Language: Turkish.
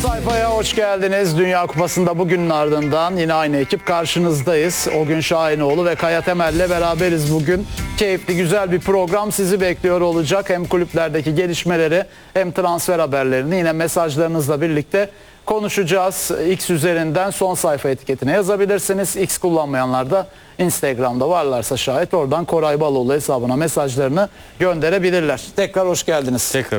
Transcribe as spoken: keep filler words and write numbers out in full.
Sayfaya hoş geldiniz. Dünya Kupası'nda bugünün ardından yine aynı ekip karşınızdayız. O gün Şahinoğlu ve Kaya Temel'le beraberiz bugün. Keyifli, güzel bir program sizi bekliyor olacak. Hem kulüplerdeki gelişmeleri hem transfer haberlerini yine mesajlarınızla birlikte konuşacağız. X üzerinden son sayfa etiketine yazabilirsiniz. X kullanmayanlar da Instagram'da varlarsa şayet oradan Koray Baloğlu hesabına mesajlarını gönderebilirler. Tekrar hoş geldiniz. Tekrar